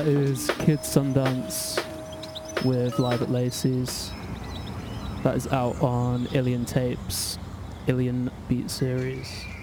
That is Kid Sundance with Live at Lacey's. That is out on Alien Tapes, Alien Beat Series.